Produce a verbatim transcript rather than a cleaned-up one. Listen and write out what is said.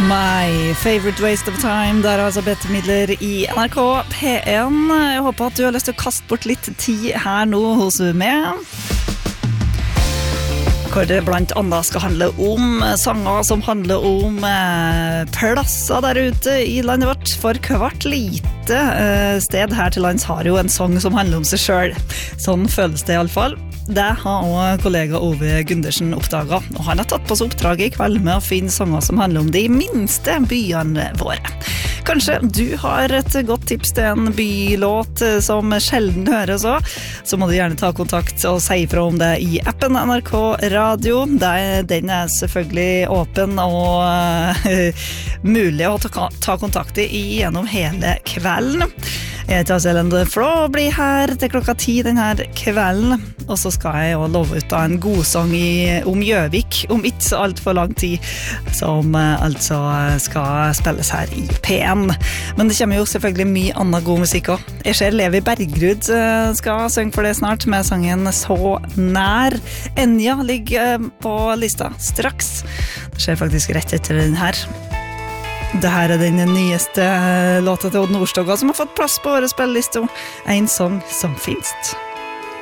My favorite waste of time. Der altså Bette Midler i N R K P en. Jeg håper at du har lyst til å kaste bort litt tid her nå hos meg. Hvor det blant annet skal handle om sanger som handler om eh, plasser der ute i landet vårt. For hvert lite eh, sted her til lands har jo en sang som handler om seg selv. Sånn føles det i alle fall. Det har også kollega Ove Gundersen oppdaget, og han har tatt på seg oppdraget i kveld med å finne sanger som handler om de minste byene våre. Kanskje du har et godt tips til en bylåt som sjelden høres også, så må du gjerne ta kontakt og si fra om det i appen N R K Radio. Den er selvfølgelig åpen og uh, mulig å ta, ta kontakt i gjennom hele kvelden. Jeg heter Selend Flå og blir her til klokka ti denne kvelden, og så skal jeg jo love ut en god sang i, om Gjøvik, om ikke så alt for lang tid, som uh, altså skal spilles her i P en. Men det kommer jo selvfølgelig mye annen god musikk også. Jeg ser Levi Bergrud uh, skal synge for det snart med sangen Så nær. Enja ligger uh, på lista straks. Det skjer faktisk rett etter den her. Det her er den nyeste låta til Odd Nordstoga som har fått plass på årets spilleliste. En sang som finst.